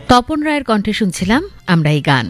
তপন রায়ের কণ্ঠে শুনছিলাম আমরা এই গান।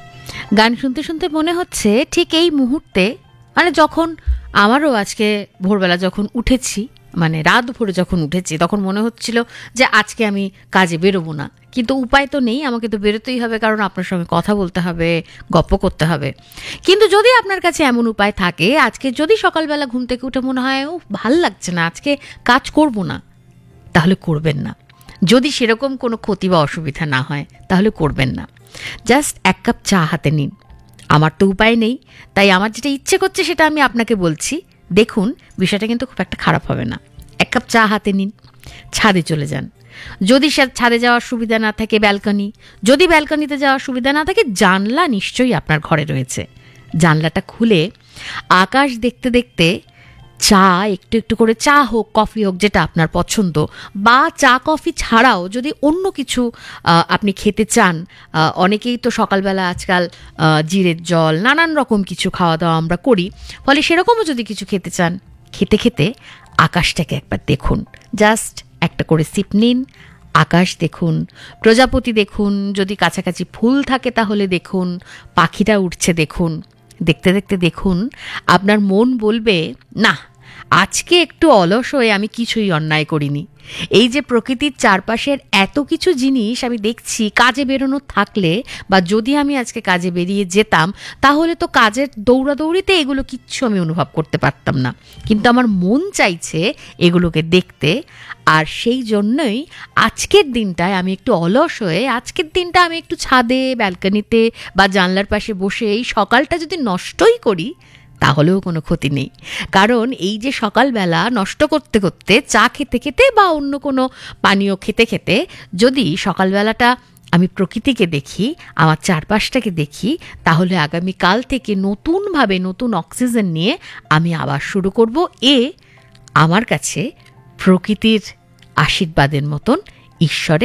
গান শুনতে শুনতে মনে হচ্ছে ঠিক এই মুহূর্তে, মানে যখন আমারও আজকে ভোরবেলা যখন উঠেছি, মানে রাত ভোরে যখন উঠেছি, তখন মনে হচ্ছিল যে আজকে আমি কাজে বেরোবো না, কিন্তু উপায় তো নেই, আমাকে তো বেরোতেই হবে, কারণ আপনার সঙ্গে কথা বলতে হবে, গপ্প করতে হবে। কিন্তু যদি আপনার কাছে এমন উপায় থাকে, আজকে যদি সকালবেলা ঘুম থেকে উঠে মনে হয় ও ভাল লাগছে না, আজকে কাজ করব না, তাহলে করবেন না। যদি সেরকম কোনো ক্ষতি বা অসুবিধা না হয় তাহলে করবেন না। জাস্ট এক কাপ চা হাতে নিন। আমার তো উপায় নেই, তাই আমার যেটা ইচ্ছে করছে সেটা আমি আপনাকে বলছি। দেখুন, বিষয়টা কিন্তু খুব একটা খারাপ হবে না। এক কাপ চা হাতে নিন, ছাদে চলে যান। যদি ছাদে যাওয়ার সুবিধা না থাকে ব্যালকনি, যদি ব্যালকনিতে যাওয়ার সুবিধা না থাকে, জানলা নিশ্চয়ই আপনার ঘরে রয়েছে। জানলাটা খুলে আকাশ দেখতে দেখতে চা, একটু একটু করে চা হোক, কফি হোক, যেটা আপনার পছন্দ, বা চা কফি ছাড়াও যদি অন্য কিছু আপনি খেতে চান, অনেকেই তো সকালবেলা আজকাল জিরের জল, নানান রকম কিছু খাওয়া দাওয়া আমরা করি, ফলে সেরকমও যদি কিছু খেতে চান, খেতে খেতে আকাশটাকে একবার দেখুন। জাস্ট একটা করে সিপ নিন, আকাশ দেখুন, প্রজাপতি দেখুন, যদি কাছাকাছি ফুল থাকে তাহলে দেখুন, পাখিরা উঠছে দেখুন। দেখতে দেখতে দেখুন, আপনার মন বলবে, না, আজকে একটু অলস হয়ে আমি কিছুই অন্যায় করিনি। এই যে প্রকৃতির চারপাশের এত কিছু জিনিস আমি দেখছি, কাজে বেরোনো থাকলে, বা যদি আমি আজকে কাজে বেরিয়ে যেতাম, তাহলে তো কাজের দৌড়াদৌড়িতে এগুলো কিচ্ছু আমি অনুভব করতে পারতাম না। কিন্তু আমার মন চাইছে এগুলোকে দেখতে, আর সেই জন্যই আজকের দিনটায় আমি একটু অলস হয়ে, আজকের দিনটা আমি একটু ছাদে, ব্যালকনিতে বা জানলার পাশে বসে এই সকালটা যদি নষ্টই করি, তাহলেও কোনো ক্ষতি নেই। কারণ এই যে সকালবেলা নষ্ট করতে করতে, চা খেতে খেতে বা অন্য কোনো পানীয় খেতে খেতে, যদি সকালবেলাটা আমি প্রকৃতিকে দেখি, আমার চারপাশটাকে দেখি, তাহলে আগামীকাল থেকে নতুনভাবে, নতুন অক্সিজেন নিয়ে আমি আবার শুরু করব। আমার কাছে প্রকৃতির আশীর্বাদের মতন ঈশ্বরের